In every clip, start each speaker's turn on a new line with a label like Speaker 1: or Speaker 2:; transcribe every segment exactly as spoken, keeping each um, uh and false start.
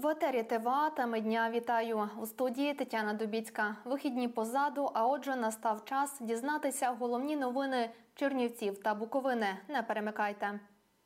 Speaker 1: В етері ТВА теми дня вітаю. У студії Тетяна Дубіцька. Вихідні позаду, а отже настав час дізнатися головні новини Чернівців та Буковини. Не перемикайте.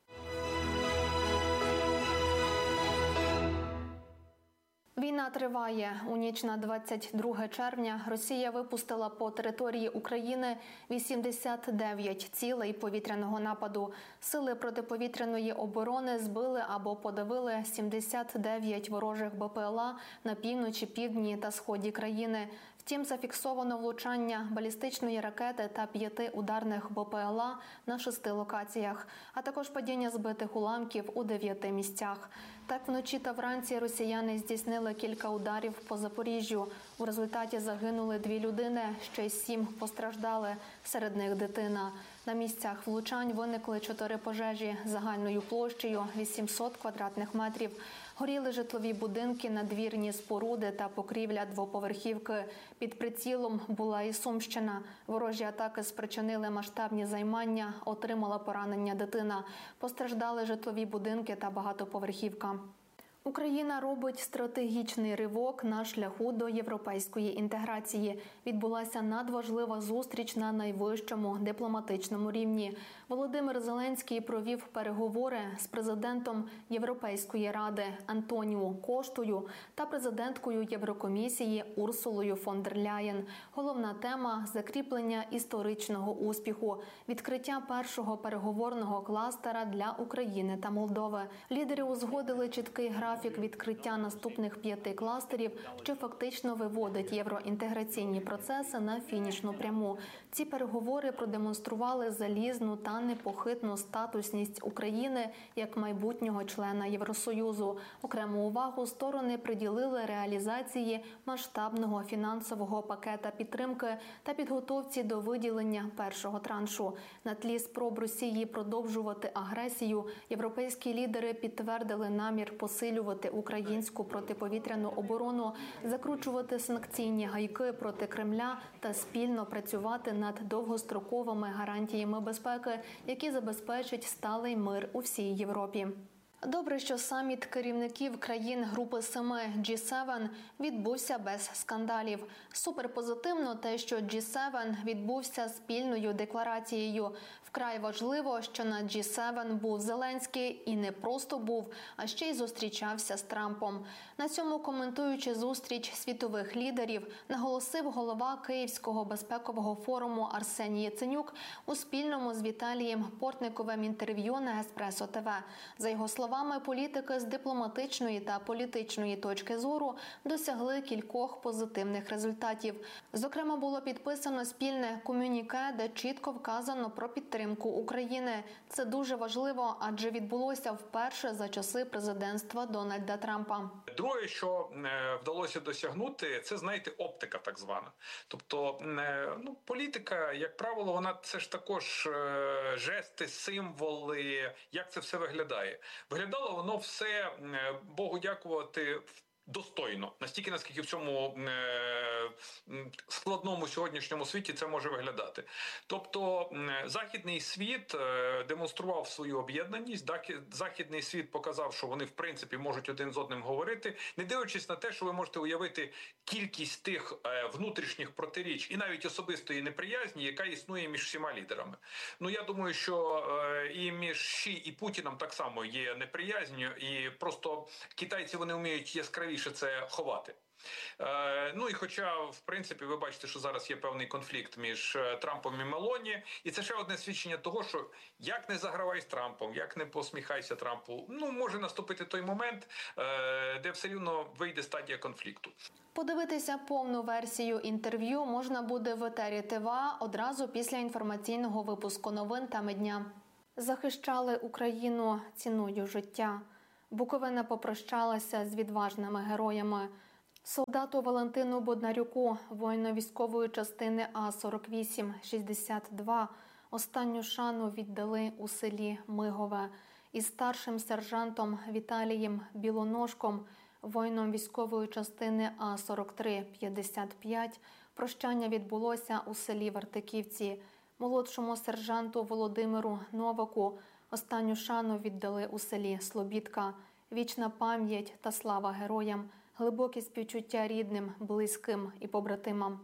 Speaker 1: Війна триває. У ніч на двадцять друге червня Росія випустила по території України вісімдесят дев'ять цілей повітряного нападу. Сили протиповітряної оборони збили або подавили сімдесят дев'ять ворожих БПЛА на півночі, півдні та сході країни. Втім, зафіксовано влучання балістичної ракети та п'яти ударних БПЛА на шести локаціях, а також падіння збитих уламків у дев'яти місцях. Так, вночі та вранці росіяни здійснили кілька ударів по Запоріжжю. У результаті загинули дві людини, ще й сім постраждали, серед них дитина. На місцях влучань виникли чотири пожежі загальною площею вісімсот квадратних метрів. Горіли житлові будинки, надвірні споруди та покрівля двоповерхівки. Під прицілом була і Сумщина. Ворожі атаки спричинили масштабні займання, отримала поранення дитина. Постраждали житлові будинки та багатоповерхівка. Україна робить стратегічний ривок на шляху до європейської інтеграції. Відбулася надважлива зустріч на найвищому дипломатичному рівні. Володимир Зеленський провів переговори з президентом Європейської ради Антоніо Коштою та президенткою Єврокомісії Урсулою фон дер Ляєн. Головна тема – закріплення історичного успіху, відкриття першого переговорного кластера для України та Молдови. Лідери узгодили чіткий графік відкриття наступних п'яти кластерів, що фактично виводить євроінтеграційні процеси на фінішну пряму. Ці переговори продемонстрували залізну та непохитну статусність України як майбутнього члена Євросоюзу. Окрему увагу сторони приділили реалізації масштабного фінансового пакета підтримки та підготовці до виділення першого траншу. На тлі спроб Росії продовжувати агресію, європейські лідери підтвердили намір посилювати українську протиповітряну оборону, закручувати санкційні гайки проти Кремля та спільно працювати над довгостроковими гарантіями безпеки, які забезпечать сталий мир у всій Європі. Добре, що саміт керівників країн Групи семи джі сім відбувся без скандалів. Суперпозитивно те, що джі сім відбувся спільною декларацією. Вкрай важливо, що на джі сім був Зеленський і не просто був, а ще й зустрічався з Трампом. На цьому, коментуючи зустріч світових лідерів, наголосив голова Київського безпекового форуму Арсеній Яценюк у спільному з Віталієм Портниковим інтерв'ю на Еспресо ТВ. За його словами, Словами, політики з дипломатичної та політичної точки зору досягли кількох позитивних результатів. Зокрема, було підписано спільне комюніке, де чітко вказано про підтримку України. Це дуже важливо, адже відбулося вперше за часи президентства Дональда Трампа.
Speaker 2: Друге, що вдалося досягнути, це, знаєте, оптика так звана. Тобто, ну, політика, як правило, вона це ж також жести, символи, як це все виглядає. Виглядало воно все, Богу дякувати, достойно. Настільки, наскільки в цьому е, складному сьогоднішньому світі це може виглядати. Тобто, західний світ е, демонстрував свою об'єднаність, західний світ показав, що вони, в принципі, можуть один з одним говорити, не дивлячись на те, що ви можете уявити кількість тих е, внутрішніх протиріч і навіть особистої неприязні, яка існує між всіма лідерами. Ну, я думаю, що е, і між Ші і Путіном так само є неприязнь, і просто китайці, вони вміють яскравіше це ховати. Е, ну і хоча, в принципі, ви бачите, що зараз є певний конфлікт між Трампом і Мелоні, і це ще одне свідчення того, що як не загравай з Трампом, як не посміхайся Трампу, ну, може наступити той момент, е, де все рівно вийде стадія конфлікту.
Speaker 1: Подивитися повну версію інтерв'ю можна буде в етері ТВА одразу після інформаційного випуску новин «Теми дня». Захищали Україну ціною життя. Буковина попрощалася з відважними героями. Солдату Валентину Боднарюку, воїну-військової частини А сорок вісім шістдесят два, останню шану віддали у селі Мигове. Із старшим сержантом Віталієм Білоножком, воїном військової частини А сорок три п'ятдесят п'ять, прощання відбулося у селі Вартиківці. Молодшому сержанту Володимиру Новаку останню шану віддали у селі Слобідка. Вічна пам'ять та слава героям, глибокі співчуття рідним, близьким і побратимам.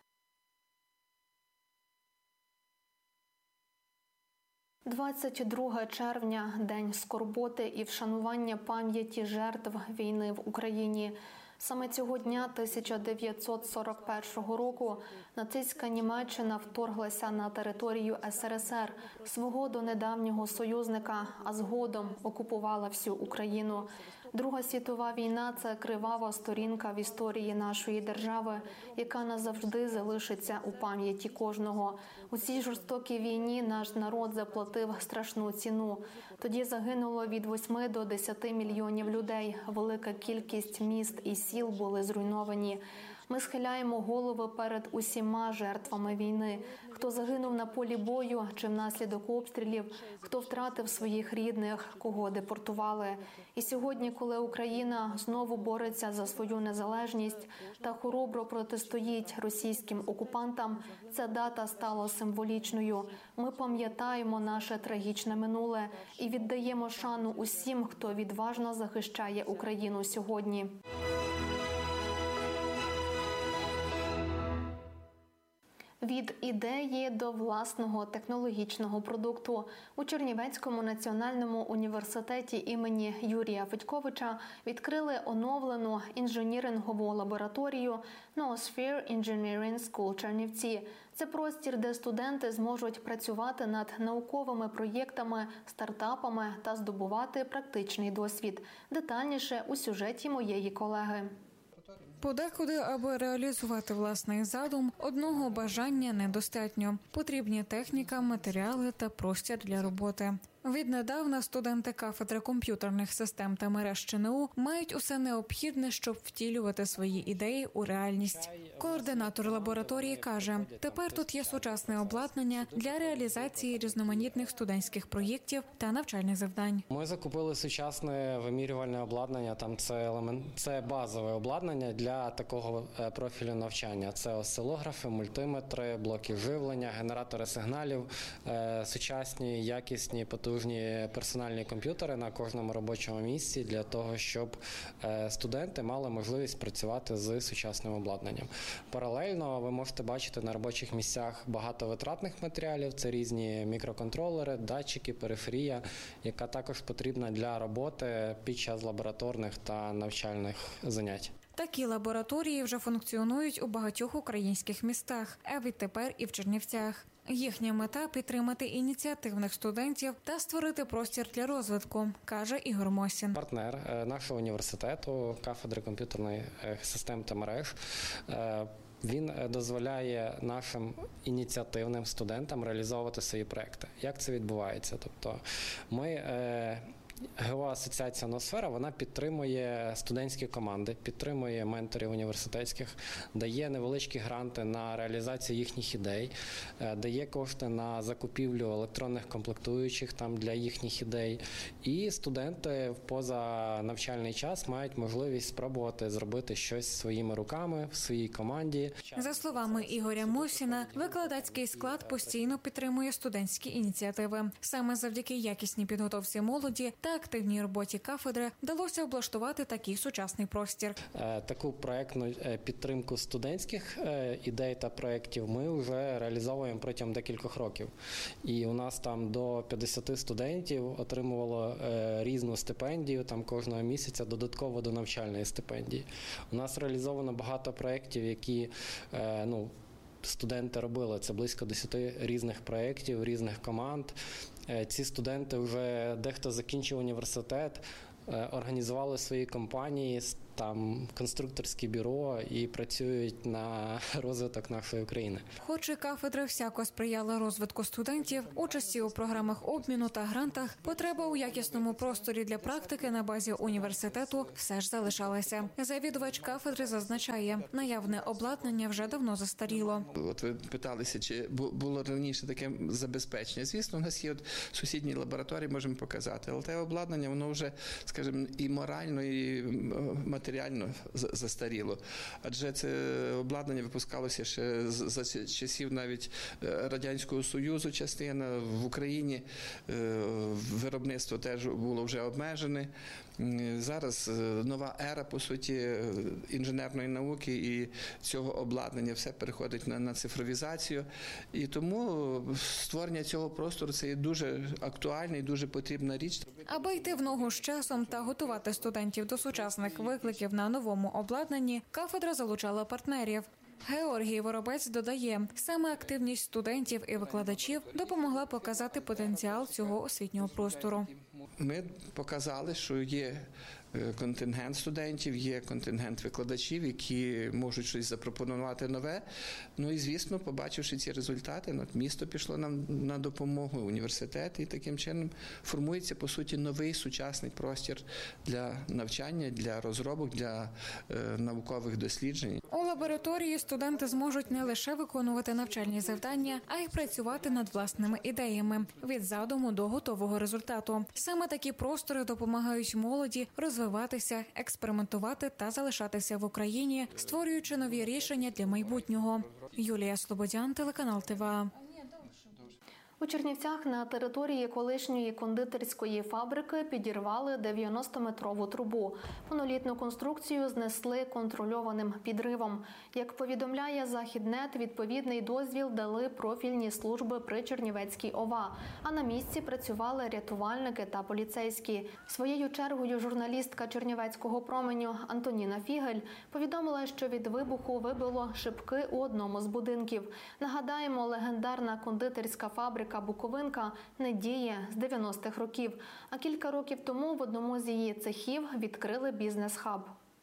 Speaker 1: двадцять друге червня – День скорботи і вшанування пам'яті жертв війни в Україні. Саме цього дня тисяча дев'ятсот сорок першого року нацистська Німеччина вторглася на територію ес ер ес ер, свого донедавнього союзника, а згодом окупувала всю Україну. Друга світова війна – це кривава сторінка в історії нашої держави, яка назавжди залишиться у пам'яті кожного. У цій жорстокій війні наш народ заплатив страшну ціну. Тоді загинуло від восьми до десяти мільйонів людей. Велика кількість міст і сіл були зруйновані. Ми схиляємо голови перед усіма жертвами війни. Хто загинув на полі бою чи внаслідок обстрілів, хто втратив своїх рідних, кого депортували. І сьогодні, коли Україна знову бореться за свою незалежність та хоробро протистоїть російським окупантам, ця дата стала символічною. Ми пам'ятаємо наше трагічне минуле і віддаємо шану усім, хто відважно захищає Україну сьогодні. Від ідеї до власного технологічного продукту. У Чернівецькому національному університеті імені Юрія Федьковича відкрили оновлену інженірингову лабораторію Noosphere Engineering School Чернівці. Це простір, де студенти зможуть працювати над науковими проєктами, стартапами та здобувати практичний досвід. Детальніше у сюжеті моєї колеги.
Speaker 3: Подекуди, аби реалізувати власний задум, одного бажання недостатньо. Потрібні техніка, матеріали та простір для роботи. Віднедавна студенти кафедри комп'ютерних систем та мереж ЧНУ мають усе необхідне, щоб втілювати свої ідеї у реальність. Координатор лабораторії каже, тепер тут є сучасне обладнання для реалізації різноманітних студентських проєктів та навчальних завдань.
Speaker 4: Ми закупили сучасне вимірювальне обладнання, там це елемент, це базове обладнання для такого профілю навчання. Це осцилографи, мультиметри, блоки живлення, генератори сигналів, сучасні, якісні, потужні персональні комп'ютери на кожному робочому місці для того, щоб студенти мали можливість працювати з сучасним обладнанням. Паралельно ви можете бачити на робочих місцях багато витратних матеріалів, це різні мікроконтролери, датчики, периферія, яка також потрібна для роботи під час лабораторних та навчальних занять.
Speaker 3: Такі лабораторії вже функціонують у багатьох українських містах, а відтепер і в Чернівцях. Їхня мета – підтримати ініціативних студентів та створити простір для розвитку, каже Ігор Мосін.
Speaker 4: Партнер нашого університету, кафедри комп'ютерних систем та мереж, він дозволяє нашим ініціативним студентам реалізовувати свої проекти. Як це відбувається? Тобто ми... ГО-асоціація Ноосфера, вона підтримує студентські команди, підтримує менторів університетських, дає невеличкі гранти на реалізацію їхніх ідей, дає кошти на закупівлю електронних комплектуючих там для їхніх ідей. І студенти в позанавчальний час мають можливість спробувати зробити щось своїми руками в своїй команді.
Speaker 3: За словами Ігоря Мосіна, викладацький склад постійно підтримує студентські ініціативи. Саме завдяки якісній підготовці молоді та активній роботі кафедри вдалося облаштувати такий сучасний простір.
Speaker 4: Таку проєктну підтримку студентських ідей та проєктів ми вже реалізовуємо протягом декількох років. І у нас там до п'ятдесят студентів отримувало різну стипендію там кожного місяця додатково до навчальної стипендії. У нас реалізовано багато проєктів, які, ну, студенти робили. Це близько десяти різних проєктів, різних команд. Ці студенти вже дехто закінчив університет, організували свої компанії, там конструкторські бюро і працюють на розвиток нашої України.
Speaker 3: Хоч і кафедра всяко сприяла розвитку студентів, участі у програмах обміну та грантах, потреба у якісному просторі для практики на базі університету все ж залишалася. Завідувач кафедри зазначає, наявне обладнання вже давно застаріло.
Speaker 5: От ви питалися, чи було раніше таке забезпечення. Звісно, у нас є от сусідні лабораторії, можемо показати, але те обладнання, воно вже, скажімо, і морально, і матеріально матеріально застаріло. Адже це обладнання випускалося ще за часів навіть Радянського Союзу частина. В Україні виробництво теж було вже обмежене. Зараз нова ера, по суті, інженерної науки і цього обладнання все переходить на, на цифровізацію. І тому створення цього простору – це є дуже актуальна і дуже потрібна річ.
Speaker 3: Аби йти в ногу з часом та готувати студентів до сучасних викликів на новому обладнанні, кафедра залучала партнерів. Георгій Воробець додає, саме активність студентів і викладачів допомогла показати потенціал цього освітнього простору.
Speaker 5: Ми показали, що є контингент студентів, є контингент викладачів, які можуть щось запропонувати нове. Ну і, звісно, побачивши ці результати, місто пішло нам на допомогу, університет, і таким чином формується, по суті, новий сучасний простір для навчання, для розробок, для е, наукових досліджень.
Speaker 3: У лабораторії студенти зможуть не лише виконувати навчальні завдання, а й працювати над власними ідеями – від задуму до готового результату. Саме такі простори допомагають молоді розвиватися, експериментувати та залишатися в Україні, створюючи нові рішення для майбутнього. Юлія Слободян, телеканал ТВА.
Speaker 1: У Чернівцях на території колишньої кондитерської фабрики підірвали дев'яностометрову трубу. Монолітну конструкцію знесли контрольованим підривом. Як повідомляє Західнет, відповідний дозвіл дали профільні служби при Чернівецькій ОВА, а на місці працювали рятувальники та поліцейські. Своєю чергою журналістка Чернівецького променю Антоніна Фігель повідомила, що від вибуху вибило шибки у одному з будинків. Нагадаємо, легендарна кондитерська фабрика «Буковинка» не діє з дев'яностих років, а кілька років тому в одному з її цехів відкрили бізнес-хаб.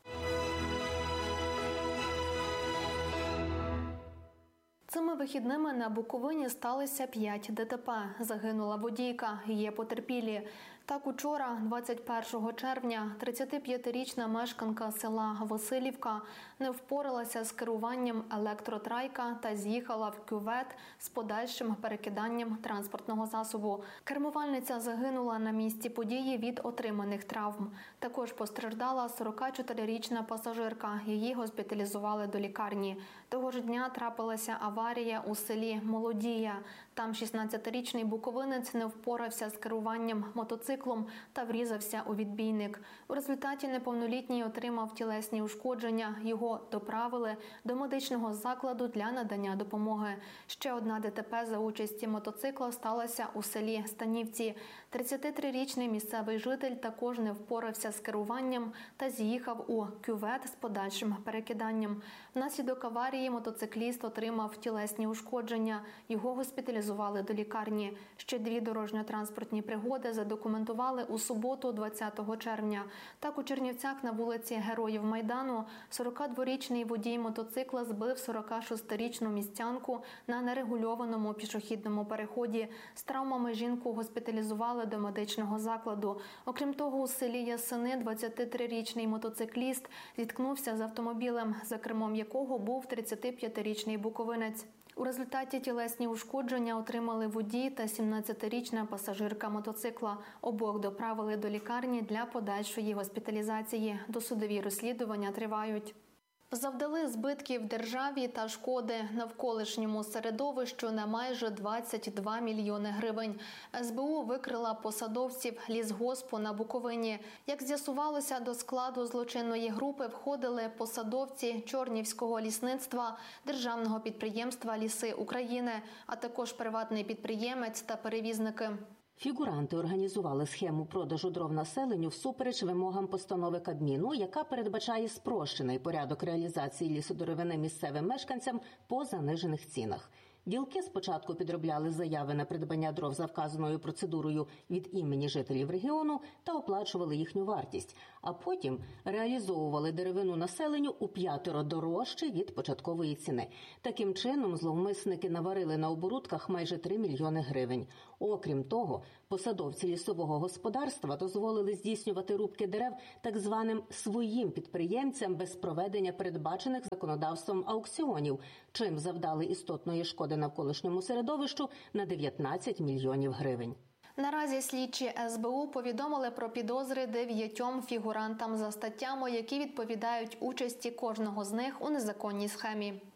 Speaker 1: Цими вихідними на Буковині сталося п'ять ДТП. Загинула водійка, є потерпілі. Так, учора, двадцять першого червня, тридцятип'ятирічна мешканка села Василівка не впоралася з керуванням електротрайка та з'їхала в кювет з подальшим перекиданням транспортного засобу. Кермувальниця загинула на місці події від отриманих травм. Також постраждала сорокачотирирічна пасажирка. Її госпіталізували до лікарні. Того ж дня трапилася аварія у селі Молодія. Там шістнадцятирічний буковинець не впорався з керуванням мотоциклом та врізався у відбійник. У результаті неповнолітній отримав тілесні ушкодження. Його доправили до медичного закладу для надання допомоги. Ще одна ДТП за участі мотоцикла сталася у селі Станівці. тридцятитрирічний місцевий житель також не впорався з керуванням та з'їхав у кювет з подальшим перекиданням. Внаслідок аварії мотоцикліст отримав тілесні ушкодження. Його госпіталізували до лікарні. Ще дві дорожньо-транспортні пригоди задокументували у суботу, двадцятого червня. Так, у Чернівцях на вулиці Героїв Майдану сорокадворічний водій мотоцикла збив сорокашестирічну містянку на нерегульованому пішохідному переході. З травмами жінку госпіталізували до медичного закладу. Окрім того, у селі Ясини двадцятитрирічний мотоцикліст зіткнувся з автомобілем, за кермом якого був тридцятип'ятирічний буковинець. У результаті тілесні ушкодження отримали водій та сімнадцятирічна пасажирка мотоцикла. Обох доправили до лікарні для подальшої госпіталізації. Досудові розслідування тривають. Завдали збитків державі та шкоди навколишньому середовищу на майже двадцять два мільйони гривень. ес бе у викрила посадовців лісгоспу на Буковині. Як з'ясувалося, до складу злочинної групи входили посадовці Чорнівського лісництва, державного підприємства «Ліси України», а також приватний підприємець та перевізники.
Speaker 6: Фігуранти організували схему продажу дров населенню всупереч вимогам постанови Кабміну, яка передбачає спрощений порядок реалізації лісодеревини місцевим мешканцям по занижених цінах. Ділки спочатку підробляли заяви на придбання дров за вказаною процедурою від імені жителів регіону та оплачували їхню вартість, а потім реалізовували деревину населенню у п'ятеро дорожче від початкової ціни. Таким чином, зловмисники наварили на оборудках майже три мільйони гривень. Окрім того, посадовці лісового господарства дозволили здійснювати рубки дерев так званим своїм підприємцям без проведення передбачених законодавством аукціонів, чим завдали істотної шкоди навколишньому середовищу на дев'ятнадцять мільйонів гривень.
Speaker 1: Наразі слідчі ес бе у повідомили про підозри дев'ятьом фігурантам за статтями, які відповідають участі кожного з них у незаконній схемі.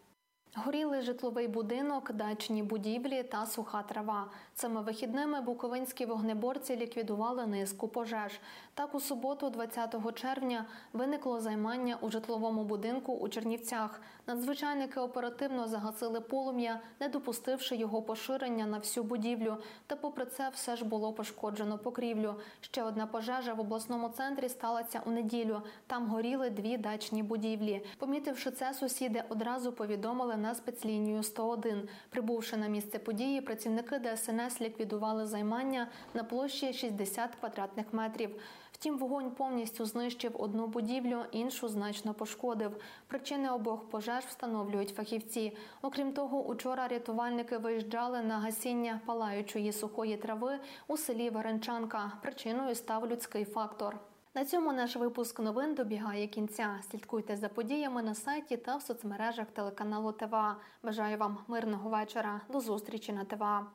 Speaker 1: Горіли житловий будинок, дачні будівлі та суха трава. Цими вихідними буковинські вогнеборці ліквідували низку пожеж. Так, у суботу, двадцятого червня, виникло займання у житловому будинку у Чернівцях. Надзвичайники оперативно загасили полум'я, не допустивши його поширення на всю будівлю. Та попри це все ж було пошкоджено покрівлю. Ще одна пожежа в обласному центрі сталася у неділю. Там горіли дві дачні будівлі. Помітивши це, сусіди одразу повідомили на спецлінію сто один. Прибувши на місце події, працівники Де Ес Ен Ес ліквідували займання на площі шістдесят квадратних метрів. Втім, вогонь повністю знищив одну будівлю, іншу значно пошкодив. Причини обох пожеж встановлюють фахівці. Окрім того, учора рятувальники виїжджали на гасіння палаючої сухої трави у селі Веренчанка. Причиною став людський фактор. На цьому наш випуск новин добігає кінця. Слідкуйте за подіями на сайті та в соцмережах телеканалу Те Ве А. Бажаю вам мирного вечора. До зустрічі на Те Ве А.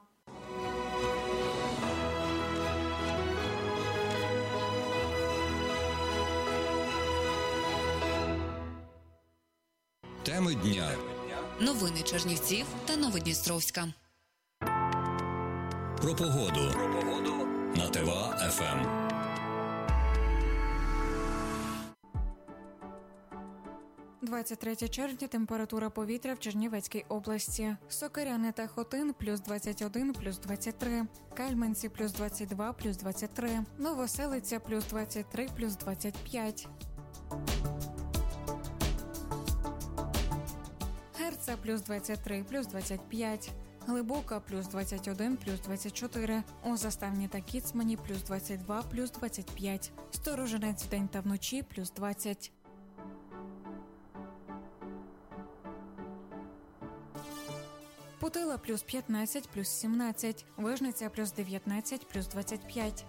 Speaker 7: Теми дня. Новини Чернівців та Новодністровська. Про погоду. Про погоду на Те Ве А Еф Ем.
Speaker 3: двадцять третє червня, температура повітря в Чернівецькій області. Сокиряни та Хотин – плюс двадцять один, плюс двадцять три. Кальменці – плюс двадцять два, плюс двадцять три. Новоселиця – плюс двадцять три, плюс двадцять п'ять. Герца – плюс двадцять три, плюс двадцять п'ять. Глибока – плюс двадцять один, плюс двадцять чотири. У Заставні та Кіцмані – плюс двадцять два, плюс двадцять п'ять. Сторожинець вдень та вночі – плюс двадцять. Путила – плюс п'ятнадцять, плюс сімнадцять. Вижниця – плюс дев'ятнадцять, плюс двадцять п'ять.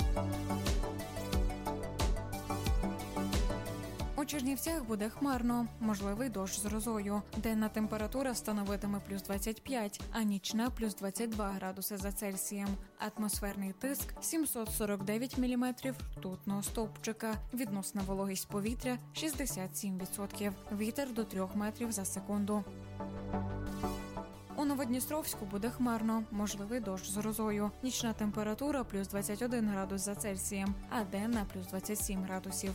Speaker 3: У Чернівцях буде хмарно, можливий дощ з грозою. Денна температура становитиме плюс двадцять п'ять, а нічна – плюс двадцять два градуси за Цельсієм. Атмосферний тиск – сімсот сорок дев'ять міліметрів ртутного стовпчика. Відносна вологість повітря – шістдесят сім відсотків. Вітер до трьох метрів за секунду. У Новодністровську буде хмарно, можливий дощ з грозою. Нічна температура – плюс двадцять один градус за Цельсієм, а денна – плюс двадцять сім градусів.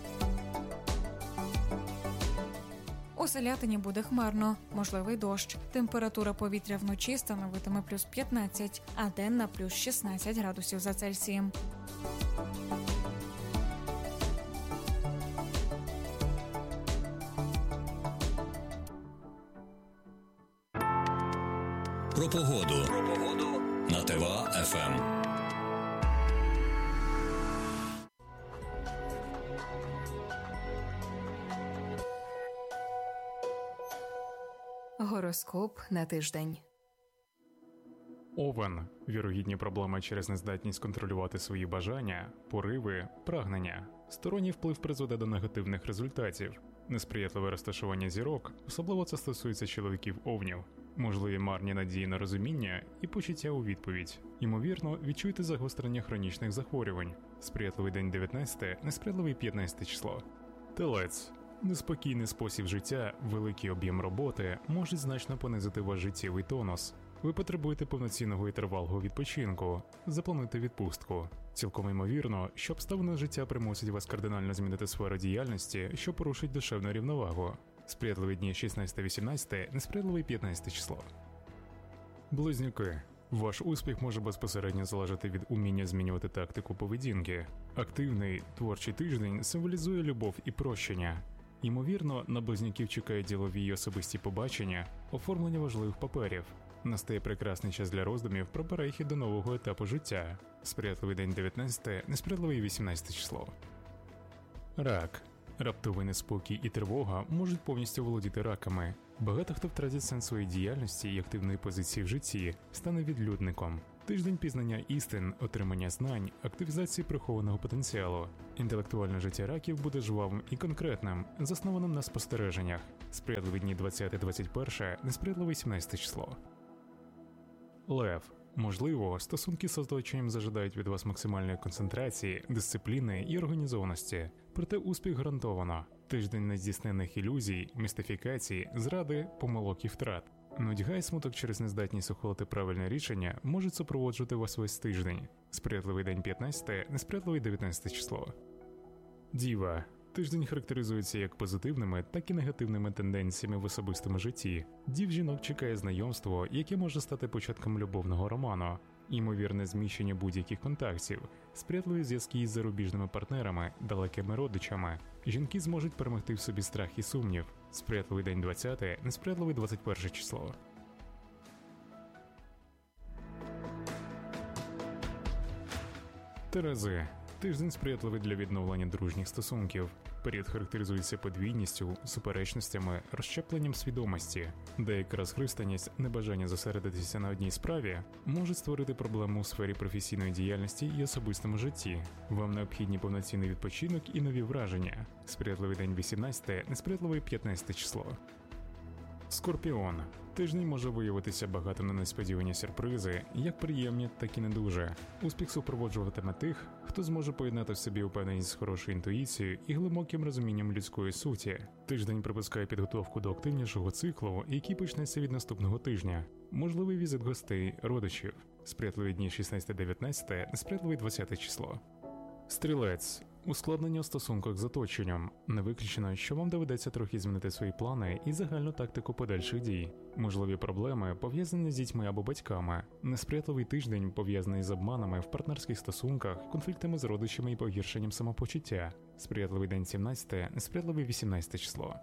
Speaker 3: У Селятині буде хмарно, можливий дощ. Температура повітря вночі становитиме плюс п'ятнадцять, а денна – плюс шістнадцять градусів за Цельсієм.
Speaker 7: Про погоду. Про погоду на Те Ве А Еф Ем.
Speaker 8: Гороскоп на тиждень.
Speaker 9: Овен. Вірогідні проблеми через нездатність контролювати свої бажання, пориви, прагнення. Сторонній вплив призведе до негативних результатів. Несприятливе розташування зірок, особливо це стосується чоловіків-овнів. Можливі марні надії на розуміння і почуття у відповідь. Ймовірно, відчуєте загострення хронічних захворювань. Сприятливий день дев'ятнадцяте, несприятливий п'ятнадцяте число. Телець. Неспокійний спосіб життя, великий об'єм роботи можуть значно понизити ваш життєвий тонус. Ви потребуєте повноцінного і тривалого відпочинку. Заплануйте відпустку. Цілком ймовірно, що обставини життя примусять вас кардинально змінити сферу діяльності, що порушить душевну рівновагу. Сприятливі дні шістнадцяте-вісімнадцяте, несприятливий п'ятнадцяте число. Близнюки. Ваш успіх може безпосередньо залежати від уміння змінювати тактику поведінки. Активний, творчий тиждень символізує любов і прощення. Ймовірно, на близнюків чекають ділові й особисті побачення, оформлення важливих паперів. Настає прекрасний час для роздумів про перехід до нового етапу життя. Сприятливий день дев'ятнадцяте, несприятливий вісімнадцяте число. Рак. Раптовий неспокій і тривога можуть повністю володіти раками. Багато хто втратить сенс своєї діяльності і активної позиції в житті, стане відлюдником. Тиждень пізнання істин, отримання знань, активізації прихованого потенціалу. Інтелектуальне життя раків буде жвавим і конкретним, заснованим на спостереженнях. Сприятливі дні двадцяте-двадцять перше, несприятливе сімнадцяте число. Лев. Можливо, стосунки з оточенням зажадають від вас максимальної концентрації, дисципліни і організованості. Проте успіх гарантовано. Тиждень нездійснених ілюзій, містифікацій, зради, помилок і втрат. Нудьга і смуток через нездатність ухвалити правильне рішення можуть супроводжувати вас весь тиждень. Сприятливий день п'ятнадцяте, несприятливий дев'ятнадцяте число. Діва. Тиждень характеризується як позитивними, так і негативними тенденціями в особистому житті. Дів жінок чекає знайомство, яке може стати початком любовного роману. Ймовірне зміщення будь-яких контактів, сприятливі зв'язки із зарубіжними партнерами, далекими родичами. Жінки зможуть перемогти в собі страх і сумнів. Сприятливий день двадцяте, несприятливий двадцять перше число. Терези. Тиждень сприятливий для відновлення дружніх стосунків. Період характеризується подвійністю, суперечностями, розщепленням свідомості. Деяка розхристаність, небажання зосередитися на одній справі можуть створити проблему у сфері професійної діяльності і особистому житті. Вам необхідні повноцінний відпочинок і нові враження. Сприятливий день вісімнадцяте, несприятливий п'ятнадцяте число. Скорпіон. Тиждень може виявитися багато на несподівані сюрпризи, як приємні, так і не дуже. Успіх супроводжуватиме тих, хто зможе поєднати в собі упевненість з хорошою інтуїцією і глибоким розумінням людської суті. Тиждень припускає підготовку до активнішого циклу, який почнеться від наступного тижня. Можливий візит гостей, родичів. Сприятливі дні шістнадцяте дев'ятнадцяте, несприятливий двадцяте число. Стрілець. Ускладнення у стосунках з оточенням. Не виключено, що вам доведеться трохи змінити свої плани і загальну тактику подальших дій. Можливі проблеми, пов'язані з дітьми або батьками. Несприятливий тиждень, пов'язаний з обманами в партнерських стосунках, конфліктами з родичами і погіршенням самопочуття. Сприятливий день сімнадцяте, несприятливий вісімнадцяте число.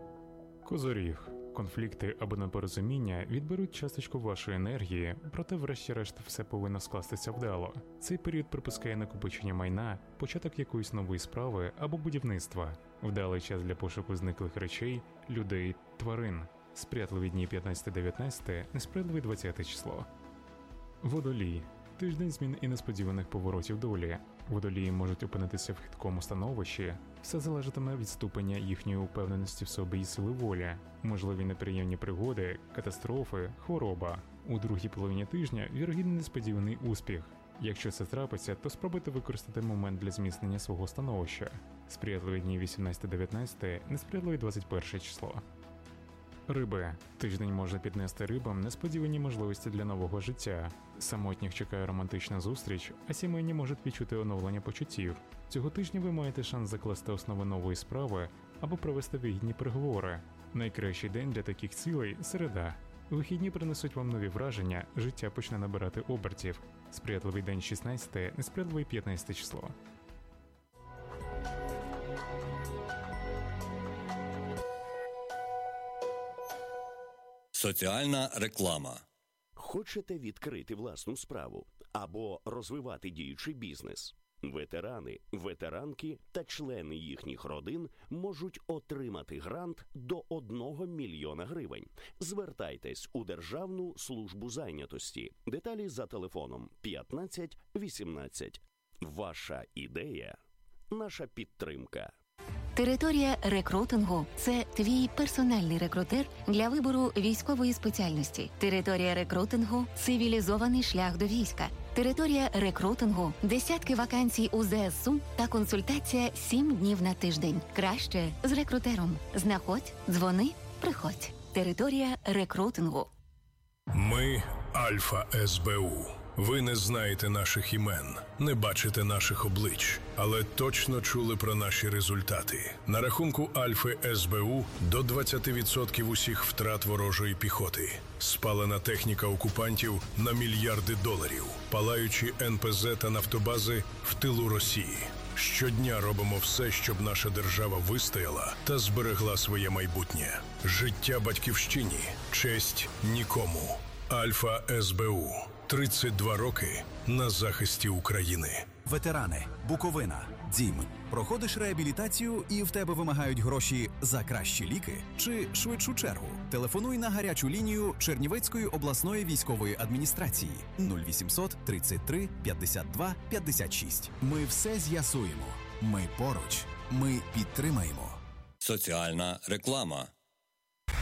Speaker 9: Козоріг. Конфлікти або непорозуміння відберуть часточку вашої енергії, проте врешті-решт все повинно скластися вдало. Цей період припускає накопичення майна, початок якоїсь нової справи або будівництва. Вдалий час для пошуку зниклих речей, людей, тварин. Сприятливі дні п'ятнадцяте дев'ятнадцяте, несприятливий двадцяте число. Водолій. Тиждень змін і несподіваних поворотів долі. Водолії можуть опинитися в хиткому становищі. Все залежатиме від ступеня їхньої упевненості в собі і сили волі. Можливі неприємні пригоди, катастрофи, хвороба. У другій половині тижня вірогідний несподіваний успіх. Якщо це трапиться, то спробуйте використати момент для зміцнення свого становища. Сприятливі дні вісімнадцяте дев'ятнадцяте, несприятливий двадцять перше число. Риби. Тиждень може піднести рибам несподівані можливості для нового життя. Самотніх чекає романтична зустріч, а сімейні можуть відчути оновлення почуттів. Цього тижня ви маєте шанс закласти основи нової справи або провести вигідні переговори. Найкращий день для таких цілей – середа. Вихідні принесуть вам нові враження, життя почне набирати обертів. Сприятливий день шістнадцяте, несприятливий п'ятнадцяте число.
Speaker 8: Соціальна реклама.
Speaker 10: Хочете відкрити власну справу або розвивати діючий бізнес? Ветерани, ветеранки та члени їхніх родин можуть отримати грант до одного мільйона гривень. Звертайтесь у Державну службу зайнятості. Деталі за телефоном п'ятнадцять вісімнадцять. Ваша ідея – наша підтримка.
Speaker 11: Територія рекрутингу – це твій персональний рекрутер для вибору військової спеціальності. Територія рекрутингу – цивілізований шлях до війська. Територія рекрутингу – десятки вакансій у ЗСУ та консультація сім днів на тиждень. Краще з рекрутером. Знаходь, дзвони, приходь. Територія рекрутингу.
Speaker 12: Ми – Альфа ес бе у. Ви не знаєте наших імен, не бачите наших облич, але точно чули про наші результати. На рахунку Альфи ес бе у до двадцять відсотків усіх втрат ворожої піхоти. Спалена техніка окупантів на мільярди доларів. Палаючі ен пе зе та нафтобази в тилу Росії. Щодня робимо все, щоб наша держава вистояла та зберегла своє майбутнє. Життя батьківщині, честь нікому. Альфа ес бе у. тридцять два роки на захисті України.
Speaker 13: Ветерани, Буковина, Дім. Проходиш реабілітацію і в тебе вимагають гроші за кращі ліки чи швидшу чергу? Телефонуй на гарячу лінію Чернівецької обласної військової адміністрації нуль вісімсот тридцять три п'ятдесят два п'ятдесят шість. Ми все з'ясуємо. Ми поруч. Ми підтримаємо.
Speaker 8: Соціальна реклама.